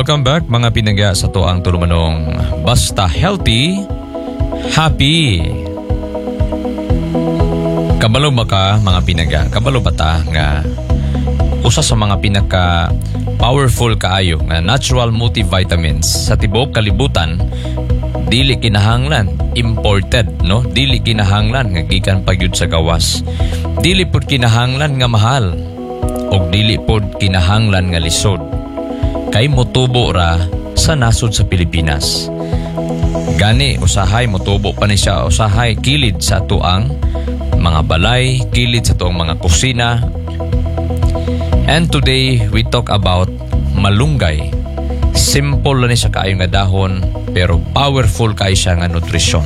Welcome back mga pinaga sa toang tulumanong Basta Healthy, Happy. Kabalo ba ka mga pinaga? Kabalo ba ta nga usa sa mga pinaka powerful kaayo nga natural multivitamins sa tibuok kalibutan dili kinahanglan imported, no? Dili kinahanglan nga gikan pa gyud sa gawas. Dili pud kinahanglan nga mahal og dili pud kinahanglan nga lisod. Kay motubo ra sa nasod sa Pilipinas. Gani usahay motubo pa ni siya, usahay kilid sa tuang mga balay, kilid sa tuang mga kusina. And today we talk about malunggay. Simple lang ni siya kaayo nga dahon pero powerful kay siya nga nutrisyon.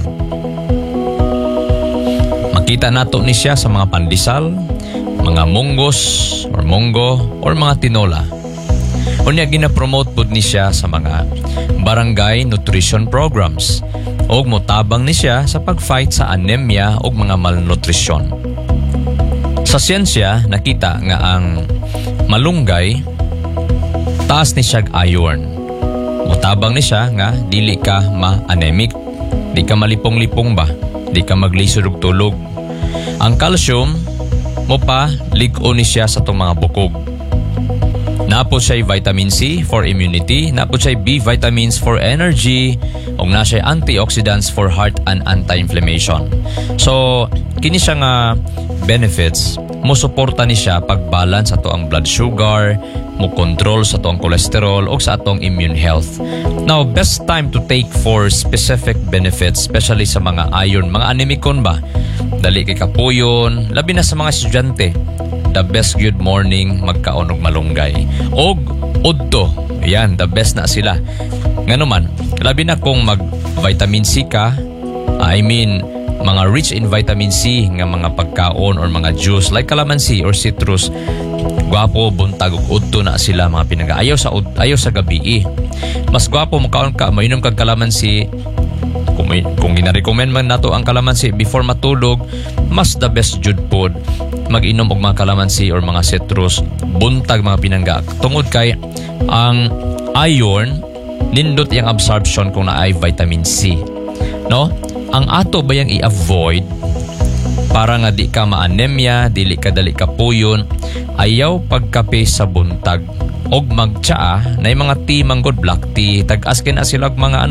Makita nato ni siya sa mga pandesal, mga munggos or munggo or mga tinola. Unya gina-promote pud ni siya sa mga barangay nutrition programs og motabang ni siya sa pag-fight sa anemia og mga malnutrisyon. Sa siyensya nakita nga ang malunggay taas ni siya iron. Motabang ni siya nga dili ka ma-anemic, di ka malipong-lipong ba, di ka maglisod og tulog. Ang calcium mo pa lig-o ni siya sa tong mga bukog. Napod siya vitamin C for immunity, napod siya B vitamins for energy, ug na siya antioxidants for heart and anti-inflammation. So, kini siya nga benefits, mo suporta ni siya pag-balance sa toang blood sugar, mo control sa toang cholesterol ug sa atong immune health. Now, best time to take for specific benefits, especially sa mga iron, mga anemikon ba? Dali kay kapuyon, labi na sa mga estudyante. The best good morning magkaon og malunggay og udto, yan the best na sila nganuman labi na kung mag vitamin C ka, mga rich in vitamin C nga mga pagkaon or mga juice like calamansi or citrus, gwapo buntag og udto na sila mga pinaga. Ayaw sa gabi mas gwapo makaon ka mainom kag calamansi. Kung gina-recommend man nato ang calamansi before matulog, mas the best jud pod mag-inom og mga calamansi or mga citrus buntag mga pinangga. Tungod kay ang iron nindot yang absorption kung naay vitamin C. No? Ang ato bayang i-avoid para nga di ka ma-anemia, dili ka dali ka puyon, ayaw pagkape sa buntag og magtsaa na mga tea manggod black tea, tag-as na sila mga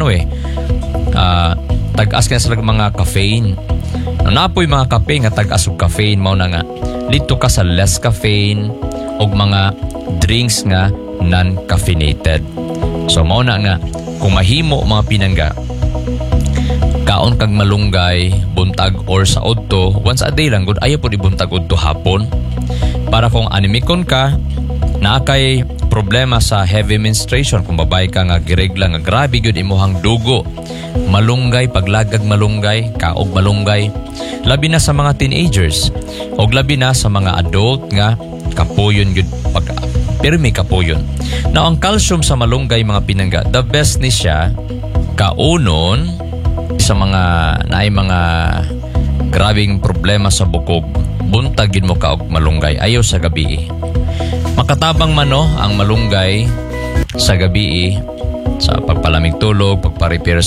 tag-as na sila mga caffeine. Napoy mga kape nga tag-as og caffeine, mao na nga dito ka sa less caffeine og mga drinks nga non-caffeinated. So mao na nga kung mahimo mga pinangga, kaon kag malunggay buntag or sa udto once a day lang gud, ayaw pud ibuntag udto hapon. Para kung anemikon ka, na kay problema sa heavy menstruation, kung babae ka nga giregla nga grabe gyud imuhang dugo, malunggay, paglagag malunggay, kaog malunggay, labi na sa mga teenagers og labi na sa mga adult nga kapuyon gyud pag pirmi kapuyon. Now ang calcium sa malunggay mga pinangga, the best ni siya kaunon sa mga naay mga grabing problema sa bukog, buntagin mo kaog malunggay, ayaw sa gabi. Makatabang man no ang malunggay sa gabi sa pagpalamig tulog, pagpa-repair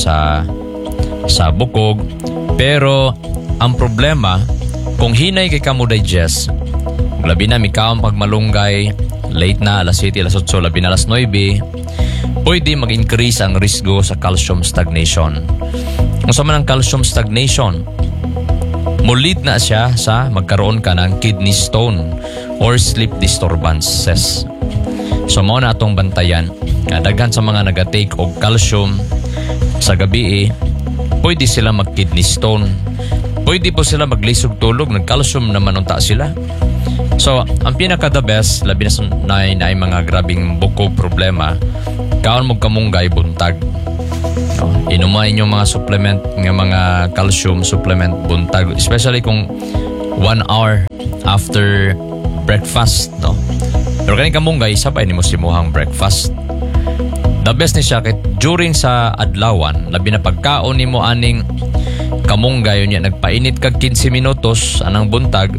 sa bukog. Pero ang problema kung hinay kay kamo digest, labi na mikaon pag malunggay late na alas 7, alas 8, labi na alas 9, pwede mag-increase ang risgo sa calcium stagnation. Kung sa man ang calcium stagnation, mulid na siya sa magkaroon ka ng kidney stone or sleep disturbances. So mao na atong bantayan. Daghan sa mga nagatake og calcium sa gabi, pwede sila mag-kidney stone. Pwede po sila maglisog tulog, nag-calcium naman unta sila. So, ang pinaka-the best, labi na mga grabing buko problema, kaon mo kamunggay buntag. Inumain yung mga supplement ng mga calcium supplement buntag, especially kung 1 hour after breakfast, no? Pero kaning kamunggay sabay nimo simuhang breakfast. The best ni siya kay during sa adlawan, labi na pagkaon nimo aning kamunggay unya nagpainit kag 15 minutos anang buntag,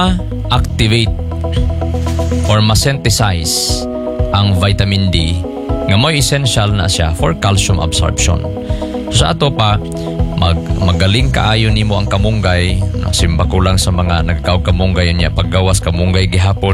ma-activate or ma-synthesize ang vitamin D nga mo'y essential na siya for calcium absorption. So sa ato pa, magaling kaayo nimo ang kamunggay. Simba ko lang sa mga nagkaog kamunggay niya paggawas kamunggay gihapon.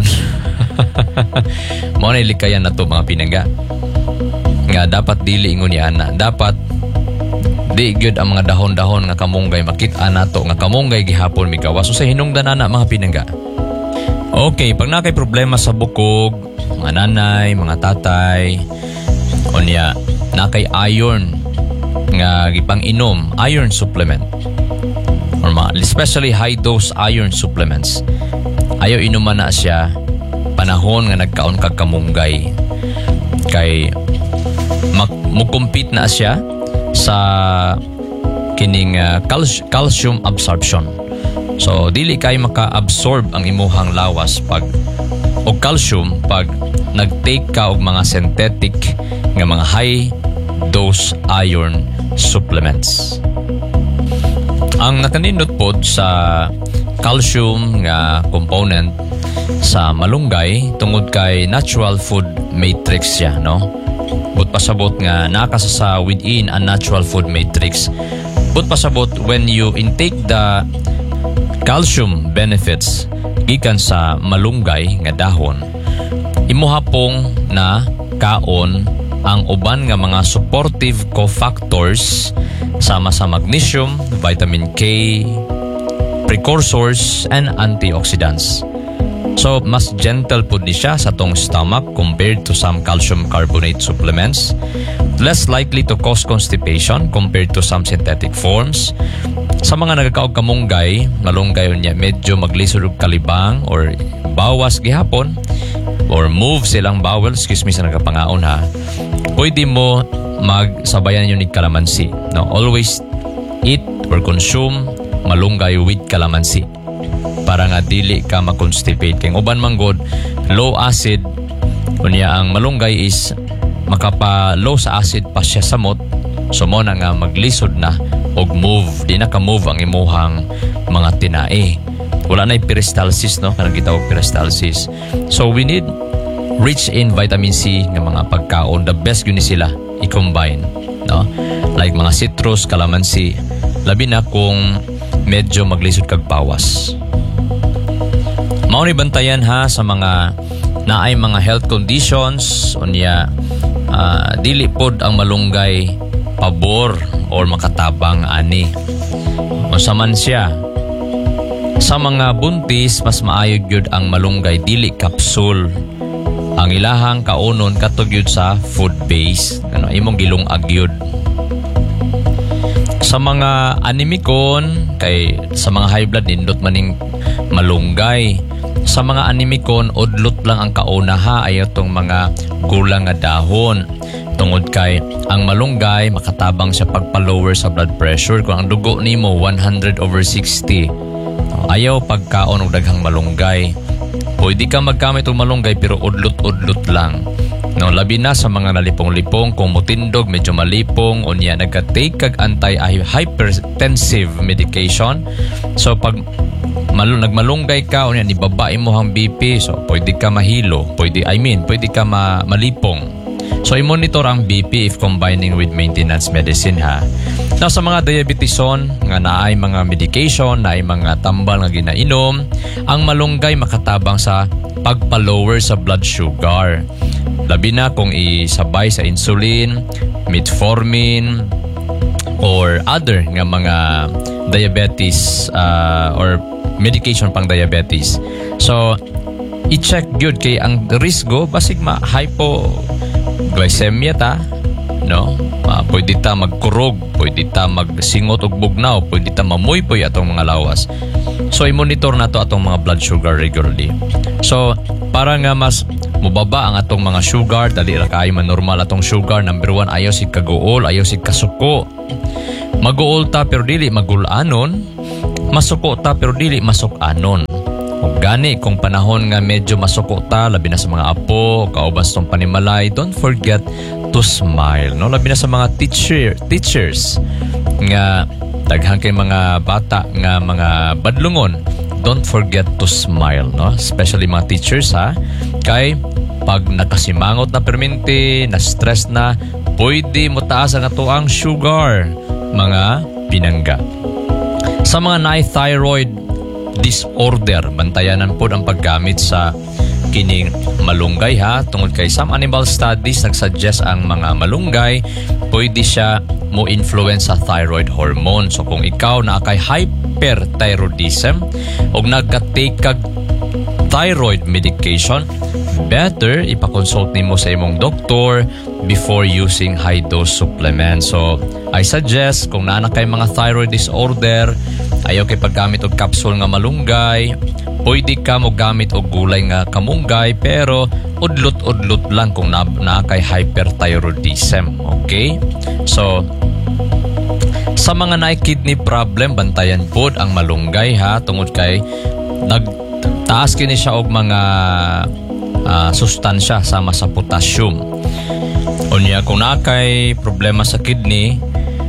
Mao na ilikayan na to mga pinangga. Nga dapat dili ingon ni ana. Dapat di gyud ang mga dahon-dahon nga kamunggay makita nato nga kamunggay gihapon migawas. So sa hinungdan ana mga pinangga. Okay, pag nakay problema sa bukog, mga nanay, mga tatay, unya nakay iron nga gipang inom, iron supplement. Or especially high dose iron supplements. Ayaw inuman na siya panahon nga nagkaon kag kamunggay. Kay mukumpit na siya sa kining calcium absorption. So dili kay maka-absorb ang imuhang lawas pag og calcium pag nag-take ka og mga synthetic nga mga high dose iron supplements. Ang nakanindot pod sa calcium nga component sa malunggay tungod kay natural food matrix siya, no? But pasabot nga nakasa sa within a natural food matrix. But pasabot when you intake the calcium benefits gikan sa malunggay nga dahon, imuhapong na kaon ang uban nga mga supportive cofactors sama sa magnesium, vitamin K, precursors, and antioxidants. So, mas gentle po ni siya sa tong stomach compared to some calcium carbonate supplements. Less likely to cause constipation compared to some synthetic forms. Sa mga nagakaog kamunggay, malunggay niya medyo maglisod og kalibang or bawas gihapon or move silang bowel, excuse me sa nagapangaon ha. Pwede mo magsabayan yun ni calamansi. No? Always eat or consume malunggay with calamansi para nga dili ka ma-constipate. Kaya uban manggod, low acid, kunya ang malunggay is makapa-low sa acid pa siya samot. So mo na nga maglisod na og move. Di na ka-move ang imuhang mga tinae. Wala na yung peristalsis, no? Kanang gitawag peristalsis. So we need rich in vitamin C nga mga pagkaon. The best yun sila i-combine, no? Like mga citrus, calamansi. Labi na kung medyo maglisod kag bawas. Mao ni bantayan ha sa mga naay mga health conditions unya dili pod ang malunggay pabor or makatabang ani. Unsa man siya, sa mga buntis mas maayo gyud ang malunggay dili kapsul. Ang ilahang kaunon katugyud sa food base, ano imong gilungag gyud. Sa mga anemikon kay sa mga high blood nindot maning malunggay. Sa mga anemikon udlot lang ang kauna ha ayaw tong mga gulang nga dahon. Tungod kay ang malunggay makatabang siya pagpa-lower sa blood pressure. Kung ang dugo nimo 100/60, ayaw pagkaon og daghang malunggay. Pwede ka magkamit og malunggay pero udlot-udlot lang. No, labi na sa mga nalipong-lipong kung mutindog medyo malipong unya nagka-take kag anti-hypertensive medication. So pag nagmalunggay ka unya nibaba imong BP, so pwede ka mahilo, pwede ka malipong. So i-monitor ang BP if combining with maintenance medicine ha. Now sa mga diabetison nga naay mga medication, naay mga tambal nga ginainom, ang malunggay makatabang sa pagpa-lower sa blood sugar. Labi na kung isabay sa insulin, metformin, or other nga mga diabetes or medication pang diabetes. So, i-check gyud kay ang risgo basig hypoglycemia ta, no? Pwede ta magkurog, pwede ta magsingot og bugnaw, pwede ta mamuypoy atong mga lawas. So, i-monitor na to atong mga blood sugar regularly. So, para nga mas mubaba ang atong mga sugar, dali ra kaayo man normal atong sugar. Number 1, ayaw sig kaguol, ayaw sig kasuko. Maguol ta pero dili magulanon, masuko ta pero dili masukanon. Ug gani kung panahon nga medyo masuko ta, labi na sa mga apo, kaubas tong panimalay, don't forget to smile, no? Labi na sa mga teachers nga daghang kay mga bata nga mga badlungon, don't forget to smile, no? Especially mga teachers ha, kay pag nakasimangot na permente, na stress na, pwede mo taas ang atoang sugar, mga pinangga. Sa mga na-thyroid disorder, bantayanan po ang paggamit sa kining malunggay ha. Tungod kay some animal studies nagsuggest ang mga malunggay pwede siya mo influence sa thyroid hormone. So kung ikaw na kay hyperthyroidism o nagka-take kag thyroid medication, better ipakonsult nimo sa imong doktor before using high-dose supplements. So, I suggest kung naana kay mga thyroid disorder, ayaw kay paggamit og capsule nga malunggay, pwede ka mo gamit og gulay nga kamunggay pero udlot-udlot lang kung naa kay hyperthyroidism. Okay? So, sa mga na-kidney problem, bantayan pod ang malunggay ha, tungod kay nagtaas kini siya og mga sustansya sama sa potassium. Unya kung nakay problema sa kidney,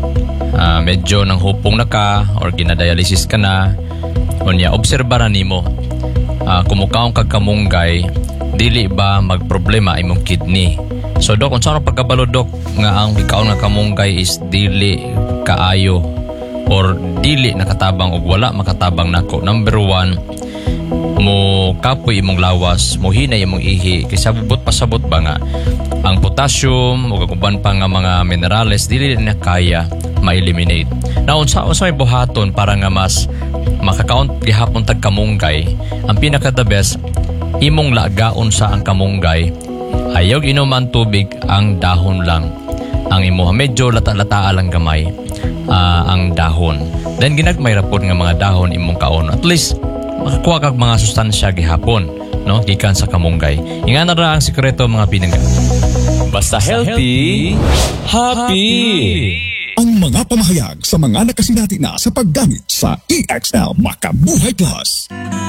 medyo nang hupong na ka or ginadialysis ka na, unya obserbaran nimo kumukaon kag kamunggay, dili ba magproblema imong kidney. So dok, unsa pagkabalo dok nga ang ikaon nga kamunggay is dili kaayo or dili nakatabang og wala makatabang nako? Number 1, mo kapoy imong lawas, mo hinay imong ihi kay sabot pasabot ba nga ang potassium o kaguban pa nga mga minerales dili na kaya ma-eliminate. Now unsa may buhaton para nga mas makakaon gihapon tag kamunggay? Ang pinaka the best, imong lagaon sa ang kamunggay, ayaw inuman tubig, ang dahon lang ang imo, medyo lata-lata lang gamay ang dahon, then ginagmay rapod nga mga dahon imong kaon, at least makakuha kag mga sustansya gihapon, no, gikan sa kamunggay. Ingana ra ang sikreto mga pinangga. Basta healthy, happy. Ang mga pamahayag sa mga nakasinati na sa paggamit sa EXL Makabuhay Plus.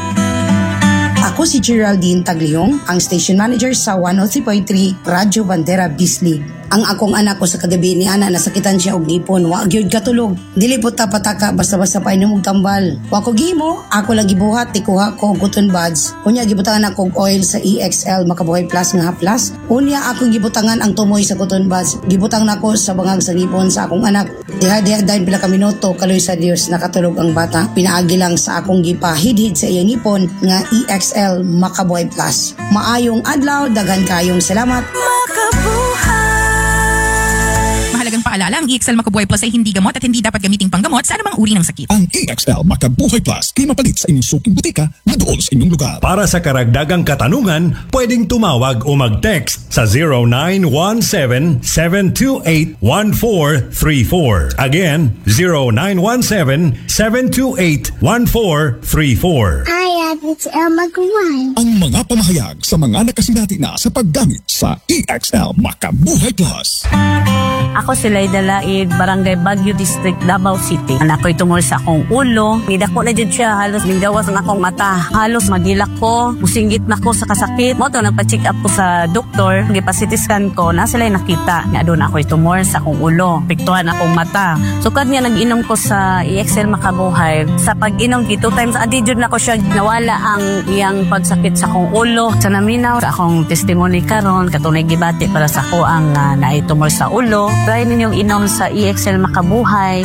Ako si Geraldine Tagliong, ang station manager sa 103.3 Radyo Bandera Bislig. Ang akong anak ko sa kagabi ni ana nasakitan siya og ngipon, wa gyud katulog. Dili po ta pataka basta-basta pa inom og tambal. Wa ko gihimo, ako lang gibuhat tikuha ko og cotton buds. Unya gibutangan ako og oil sa EXL Makabuhay Plus nga haplas. Unya ako gibutangan ang tumoy sa cotton buds. Gibutang nako sa bangag sa ngipon sa akong anak. Diha-diha dayon pila ka minuto, kaloy sa Dios nakatulog ang bata. Pinaagi lang sa akong gipahidhid sa iyang ngipon nga EXL Makabuhay Plus. Maayong adlaw, daghan kayong salamat. Mahalagang paalala, ang EXL Makabuhay Plus ay hindi gamot at hindi dapat gamiting panggamot sa anumang uri ng sakit. Ang EXL Makabuhay Plus kay mapalit sa inyong suking butika na doon sa inyong lugar. Para sa karagdagang katanungan, pwedeng tumawag o mag-text sa 0917-728-1434. Again, 0917-728-1434. It's Elma Guay. Ang mga pamahayag sa mga nakasinati na sa paggamit sa EXL Makabuhay Plus. Ako si Layda Laid, Barangay Baguio District, Davao City. Anak ko itungol sa akong ulo. Nidako na dyan siya, halos ninggawas na akong mata. Halos magilak ko, musinggit na ko sa kasakit. Mo to, nagpa-check up ko sa doktor. Nagpa-CT scan ko, na sila nakita. Nga doon ako itumor sa akong ulo. Piktuhan akong mata. So kad niya nag-inom ko sa EXL Makabuhay. Sa pag-inom, 2 times a day na ko siya nawala ang iyang pagsakit sa akong ulo. Sa naminaw, sa akong testimony karon katunay gibati para sa ako ang naitumor sa ulo. Try ninyong inom sa EXL Makabuhay.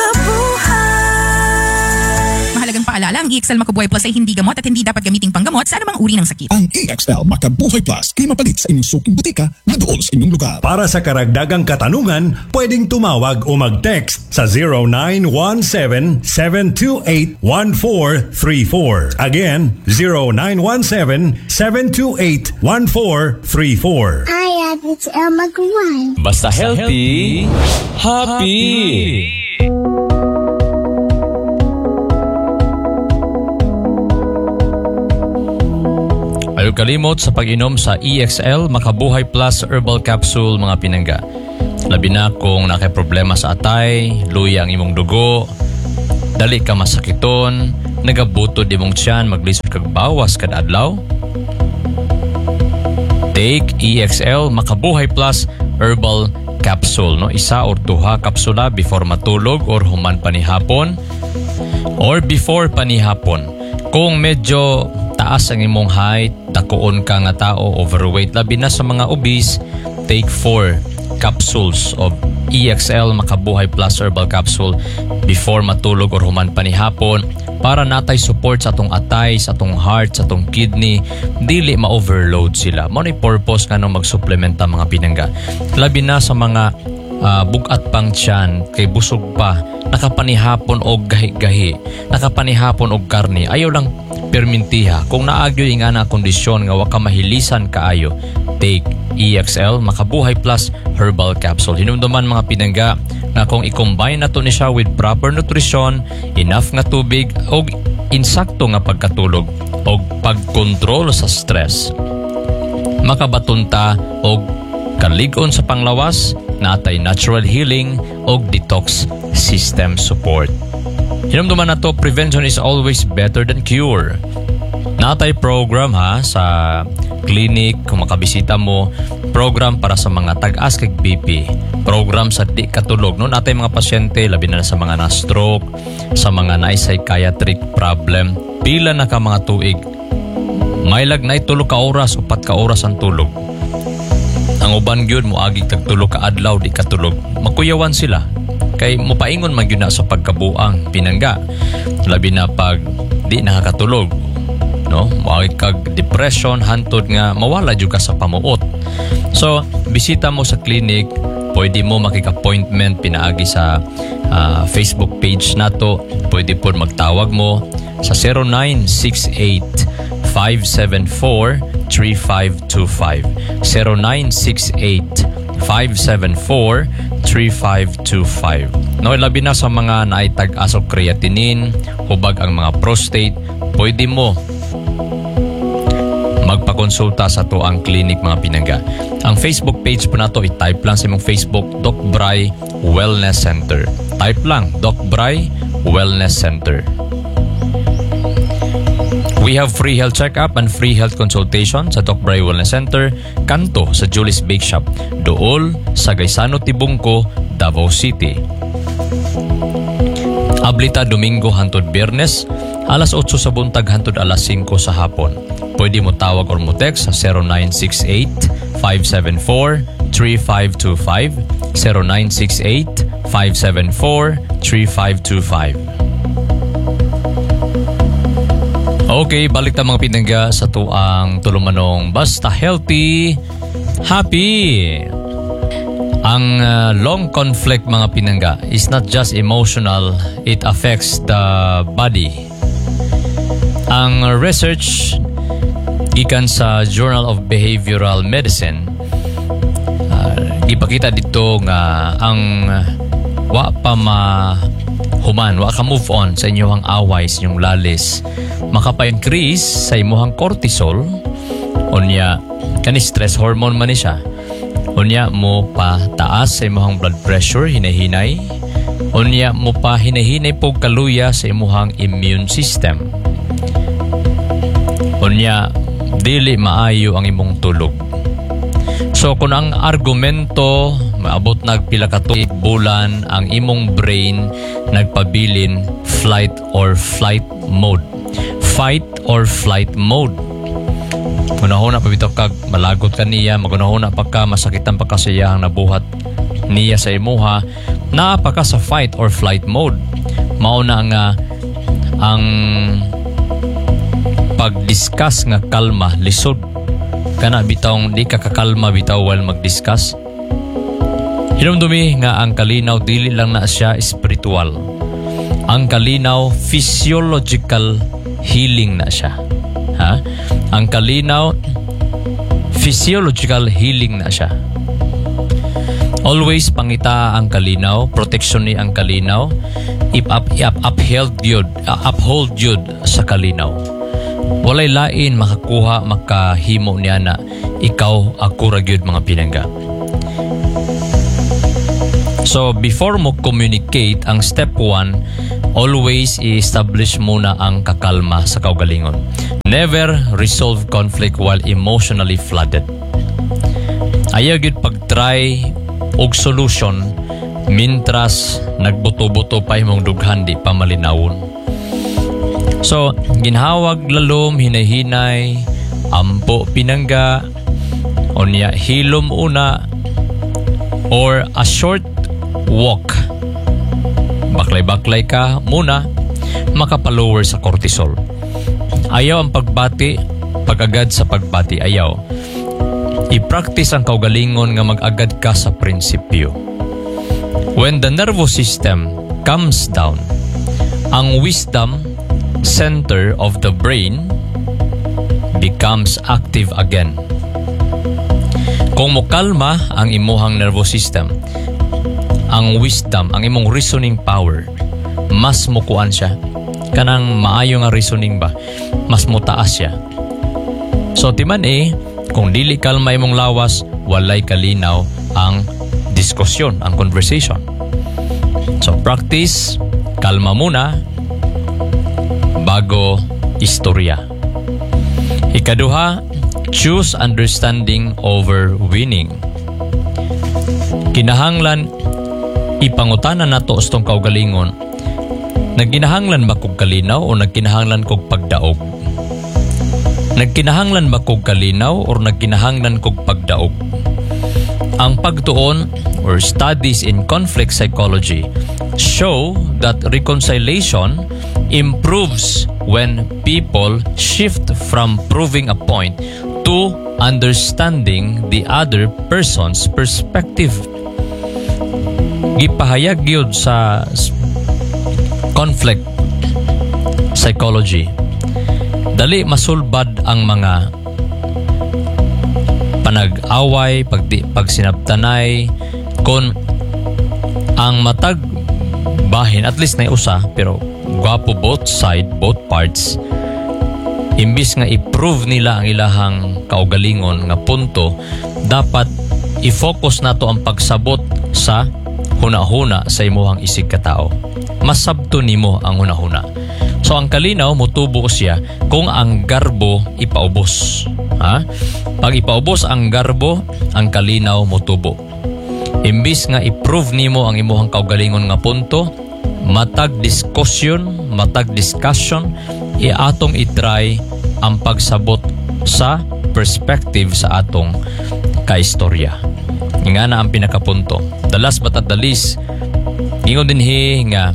Mahalagang paalala, ang EXL Makabuhay Plus ay hindi gamot at hindi dapat gamiting panggamot sa anumang uri ng sakit. Ang EXL Makabuhay Plus kay mapalit sa inyong suking butika na doon sa inyong lugar. Para sa karagdagang katanungan, pwedeng tumawag o mag-text sa 0917-728-1434. Again, 0917-728-1434. It's Elma Guay. Basta healthy, happy. Ayaw kalimot sa pag-inom sa EXL Makabuhay Plus Herbal Capsule mga pinangga. Labi na kung nakaproblema sa atay, luya ang imong dugo, dali ka masakiton, nagabutod imong tiyan, maglisod kag bawas kad adlaw. Take EXL Makabuhay Plus Herbal Capsule, no? 1 or 2 kapsula before matulog or human panihapon or before panihapon. Kung medyo taas ang imong height, dakuon ka nga tao, overweight, labi na sa mga obese, take 4 capsules of EXL Makabuhay Plus Herbal Capsule before matulog or human panihapon para natay support sa atong atay, sa atong heart, sa atong kidney, dili ma-overload sila. Mao ni purpose nga nung mag-supplement ang mga pinangga. Labi na sa mga bugat pang tiyan, kay busog pa, nakapanihapon og gahi-gahi, nakapanihapon og karne, ayaw lang permintiha. Kung naagyo yung nga na kondisyon nga waka mahilisan kaayo, take EXL Makabuhay Plus Herbal Capsule. Hinumduman mga pinangga na kung i-combine na to ni siya with proper nutrition, enough nga tubig, o insakto nga pagkatulog, o pagkontrol sa stress, makabatunta og kaligon sa panglawas, natay natural healing o detox system support. Hinumduman na to, prevention is always better than cure. Natay program sa clinic, kung makabisita mo, program para sa mga tag-as kay BP, program sa di katulog. No, natay mga pasyente, labi na sa mga na-stroke, sa mga na-psychiatric problem, pila na ka mga tuig, may lag na itulog ka oras, 4 ka oras ang tulog. Ang uban gyud mo agi tagtulog ka adlaw di katulog, makuyawan sila kay mopaingon man gyud na sa pagkabuang pinangga, labi na pag di nakakatulog, no, moagi kag depression hantod nga mawala jud ka sa pamuot. So bisita mo sa clinic, pwede mo makika-appointment pinaagi sa Facebook page nato, pwede po magtawag mo sa 0968-574-3525 0968-574-3525. No, labi na sa mga naitag-as og creatinine, hubag ang mga prostate, pwede mo magpakonsulta sa to ang clinic mga pinangga. Ang Facebook page po na to, i-type lang sa imong Facebook, Doc Bry Wellness Center. Type lang, Doc Bry Wellness Center. We have free health check-up and free health consultation sa Doc Bry Wellness Center, kanto sa Julie's Bake Shop, Dool, sa Gaisano Tibungco, Davao City. Ablita Domingo hantod Biyernes, alas 8 sa buntag hantod alas 5 sa hapon. Pwede mo tawag or mo text sa 0968-574-3525, 0968-574-3525. Okay, balik ta mga pinangga sa tuang tulumanong Basta Healthy, Happy. Ang long conflict mga pinangga is not just emotional, it affects the body. Ang research gikan sa Journal of Behavioral Medicine, gipakita dito nga ang wa pa human, wa ka move on sa inyong away, sa inyong lalis, makapa-increase sa imuhang cortisol, unya kani stress hormone man ni siya, unya mo pa taas sa imuhang blood pressure, hinahinay, unya mo pa hinahinay po kaluya sa imuhang immune system, unya dili maayo ang imong tulog. So kung ang argumento maabot nagpila ka tuig bulan, ang imong brain nagpabilin fight or flight mode. Magunahuna pa bitaw kag malagot ka niya, magunahuna pa ka masakitan pa ka siya ang nabuhat niya sa imuha, naapa ka sa fight or flight mode. Mauna nga ang pag-discuss nga kalma, lisod kana bitawng di ka kakalma bitaw while mag-discuss. Hinumdumi nga ang kalinaw dili lang na siya spiritual. Ang kalinaw physiological healing na siya. Ang kalinaw physiological healing na siya. Always pangita ang kalinaw, protection ni ang kalinaw, uphold yun sa kalinaw. Walay lain makakuha, makahimo niya na ikaw ako ragyod mga pinangga. So before mo communicate, ang step 1, always i-establish muna ang kakalma sa kaugalingon. Never resolve conflict while emotionally flooded. Ayaw gyud pag-try og solution mintras nagbuto-buto pa imong dughan di pa malinawon. So, ginhawag lalom, hinay-hinay, ampo pinangga, o niya hilom una, or a short walk. Baklay-baklay ka muna, makapalower sa cortisol. Ayaw ang pagbati, pag-agad sa pagbati ayaw. I-practice ang kaugalingon nga mag-agad ka sa prinsipyo. When the nervous system comes down, ang wisdom center of the brain becomes active again. Kung mokalma ang imuhang nervous system, ang wisdom, ang imong reasoning power, mas mukuan siya. Kanang maayo nga reasoning ba, mas mutaas siya. So timan kung dili kalma imong lawas, walay kalinaw ang diskusyon, ang conversation. So practice, kalma muna, bago istorya. Ikaduha, choose understanding over winning. Kinahanglan ipangutanan nato ustong kaugalingon. Nagkinahanglan ba kog kalinaw o nagkinahanglan kog pagdaog? Nagkinahanglan ba kog kalinaw o nagkinahanglan kog pagdaog? Ang pagtuon or studies in conflict psychology show that reconciliation improves when people shift from proving a point to understanding the other person's perspective. Gipahayag gyud sa conflict psychology, dali masulbad ang mga panag-away, pagsinabtanay, kung ang matag bahin, at least na usa, pero gwapo both parts, imbis nga i-prove nila ang ilahang kaugalingon nga punto, dapat i-focus nato ang pagsabot sa huna-huna sa imuhang isig katao. Mas sabto nimo ang huna-huna. So ang kalinaw motubo siya kung ang garbo ipaubos. Pag ipaubos ang garbo, ang kalinaw motubo. Imbis nga i-prove nimo ang imuhang kaugalingon nga punto, matag discussion, atong i-try ang pagsabot sa perspective sa atong kaistorya. Nga na ang pinakapunto. The last but not the least, ingon din nga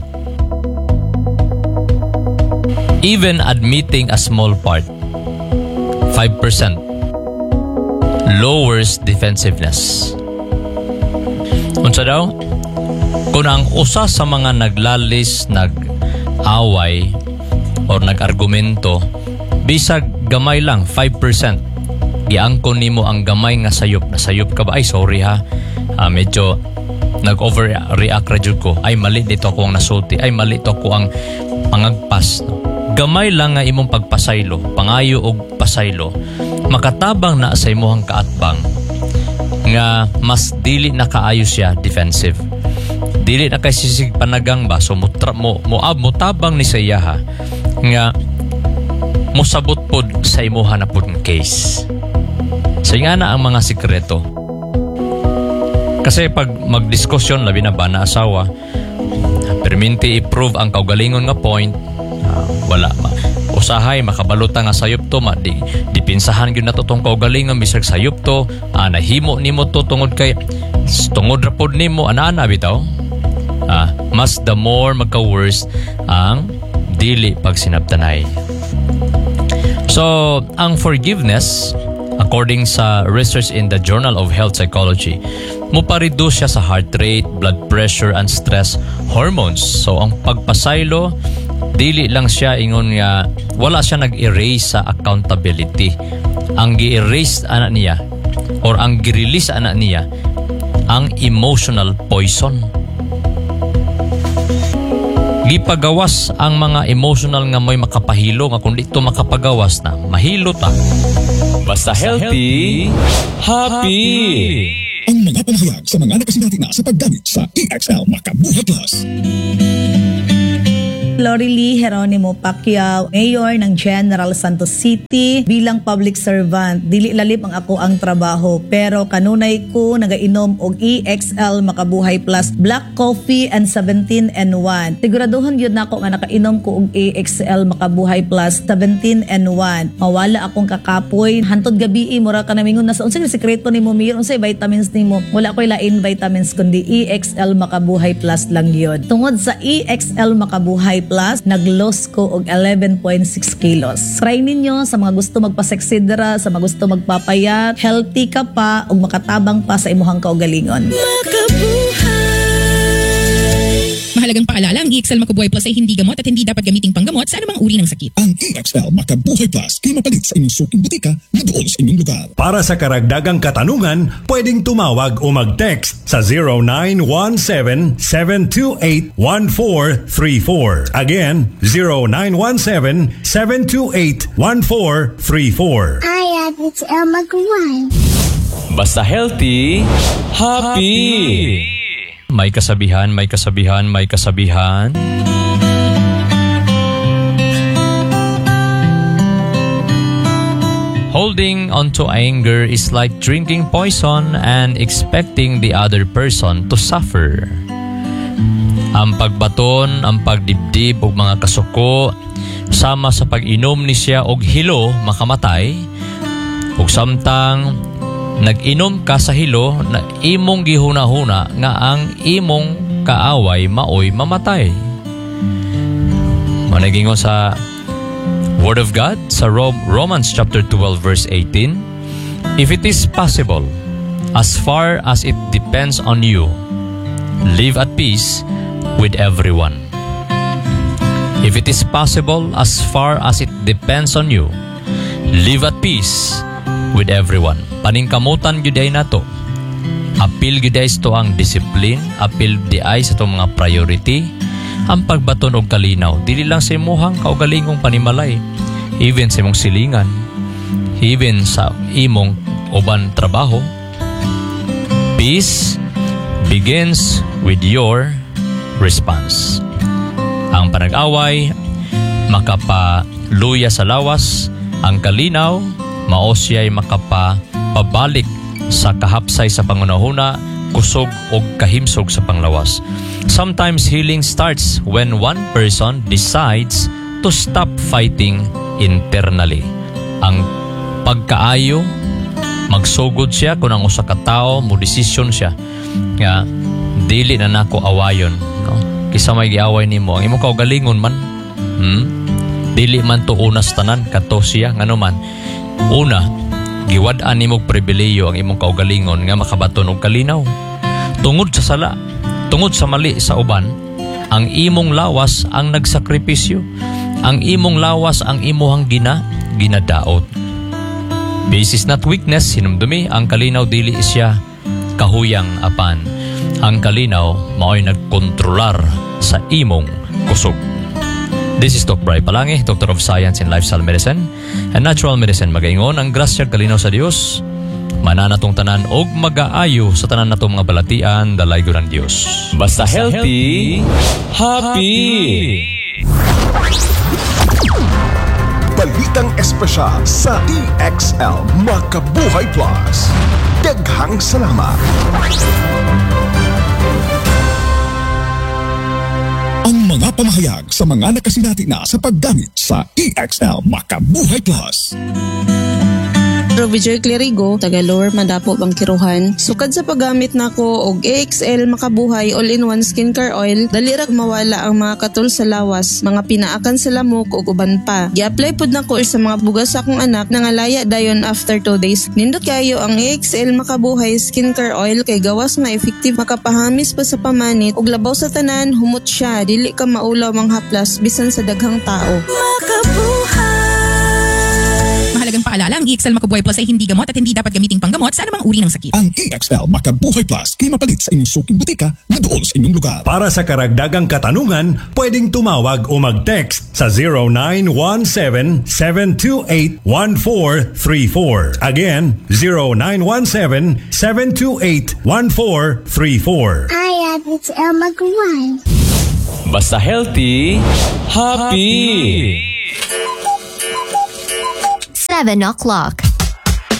even admitting a small part, 5%, lowers defensiveness. Unsa daw? Kung ang usa sa mga naglalis, nag-away, or nag-argumento, bisag gamay lang, 5%, giangkon nimo ang gamay nga sayop. Nasayop ka ba? Ay, sorry ha. Medyo nag-overreact ra jud ko. Ay, mali dito ako ang nasulti. Ay, mali dito ako ang pangagpas. Gamay lang nga imong pagpasaylo, pangayo og pasaylo, makatabang na sa imuhang kaatbang nga mas dili na kaayo siya defensive. Dili na kay sisig panagang ba, so motabang ni saya ha, nga mosabot pod sa imuha na pod case. So nga na ang mga sikreto. Kasi pag magdiskusyon, labi na ba na asawa, perminti i-prove ang kaugalingon nga point, wala usahay makabaluta nga sayop to, dipinsahan gyud nato tong kaugalingon bisag sayop to, nahimo nimo to tungod ra pod nimo ana bitaw. Mas the more magka-worse ang dili pagsinabtanay. So ang forgiveness, according sa research in the Journal of Health Psychology, mupa-reduce siya sa heart rate, blood pressure, and stress hormones. So ang pagpasaylo, dili lang siya ingon nga wala siya nag-erase sa accountability. Ang gi-erase ana niya or ang gi-release ana niya ang emotional poison. Gipagawas ang mga emotional nga may makapahilo, nga kung dito makapagawas na mahilo ta. Basta healthy, happy. Ang mga pamahayag sa mga nakasinati na sa paggamit sa EXL Makabuhay Plus. Lorely Geronimo Pacquiao, Mayor ng General Santos City. Bilang public servant, dili lalip ang ako ang trabaho, pero kanunay ko nagainom og EXL Makabuhay Plus Black Coffee and 17-in-1. Siguraduhan yun na ako nga nakainom ko og EXL Makabuhay Plus 17-in-1. Mawala akong kakapoy. Hantod gabi, mura ka namingon na sa unsay sekreto nimo, Mayor, unsay vitamins nimo? Wala ko'y lain vitamins kundi EXL Makabuhay Plus lang yun. Tungod sa EXL Makabuhay Plus, nag-loss ko og 11.6 kilos. Try ninyo sa mga gusto magpaseksidra, sa mga gusto magpapayat, healthy ka pa ug makatabang pa sa imuhang kaugalingon. Mahalagang paalala, ang EXL Makabuhay Plus ay hindi gamot at hindi dapat gamiting panggamot sa anumang uri ng sakit. Ang EXL Makabuhay Plus ay mapalit sa inyong suking butika na doon sa inyong lugar. Para sa karagdagang katanungan, pwedeng tumawag o mag-text sa 0917-728-1434. Again, 0917-728-1434. I am HL Maguire. Basta healthy, happy! May kasabihan, may kasabihan, may kasabihan. Holding onto anger is like drinking poison and expecting the other person to suffer. Ang pagbaton, ang pagdibdib og mga kasuko, sama sa pag-inom ni siya og hilo makamatay, ug samtang nag-inom ka sa hilo na imong gihuna-huna nga ang imong kaaway maoy mamatay. Managingon sa Word of God sa Romans chapter 12 verse 18, if it is possible, as far as it depends on you, live at peace with everyone. If it is possible, as far as it depends on you, live at peace with everyone. Paningkamutan gyud ay nato. Apil gyud ay ito ang discipline, apil di ay sa itong mga priority, ang pagbaton og kalinaw. Dili lang sa imuhang kaugalingong panimalay, even sa imong silingan, even sa imong uban trabaho. Peace begins with your response. Ang panag-away makapaluya sa lawas, ang kalinaw mao siya'y makapabalik sa kahapsay sa pangunahuna, kusog o kahimsog sa panglawas. Sometimes healing starts when one person decides to stop fighting internally. Ang pagkaayo, magsugod siya kung ang usa ka tawo mo desisyon siya nga dili na nako awayon, no? Kisa may giaway nimo ang imong kaugalingon man, dili man to unas tanan kadto siya ngano man. Una, giwad-an nimo pribileyo ang imong kaugalingon nga makabaton og kalinaw. Tungod sa sala, tungod sa mali sa uban, ang imong lawas ang nagsakripisyo. Ang imong lawas ang imuhang ginadaot. Peace is not weakness, hinumdumi, ang kalinaw dili siya kahuyang apan. Ang kalinaw mao'y nagkontrolar sa imong kusog. This is Doc Bray Palangi, Doctor of Science in Lifestyle Medicine and Natural Medicine. Magaingon ang grasya kalinaw sa Dios, mananatong tanan og mag-aayo sa tanan natong mga balatian, dalay ng Dios. Basta healthy, happy! Balitang espesyal sa EXL Makabuhay Plus. Daghang salamat. Ang mga pamahayag sa mga nakasinati na sa paggamit sa EXL Makabuhay Plus. Roviger Clerigo, taga Lower Mandapo, Bangkiruhan. Sukad sa paggamit nako og EXL Makabuhay All-in-One Skincare Oil, dali ra mawala ang mga katul sa lawas, mga pinaakan sa lamok ug uban pa. Gi-apply pud nako sa mga bugas sa akong anak na ngalaya dayon after 2 days. Nindot kayo ang EXL Makabuhay Skincare Oil kay gawas nga effective, makapahamis pa sa pamanit ug labaw sa tanan, humot siya, dili ka maulaw manghaplas bisan sa daghang tao. Mahalagang paalala, ang EXL Makabuhay Plus ay hindi gamot at hindi dapat gamiting panggamot sa anumang uri ng sakit. Ang EXL Makabuhay Plus ay mapalit sa inyong suking butika na doon sa inyong lugar. Para sa karagdagang katanungan, pwedeng tumawag o mag-text sa 0917-728-1434. Again, 0917-728-1434. I am HL Maguire. Basta healthy, happy! 7 o'clock.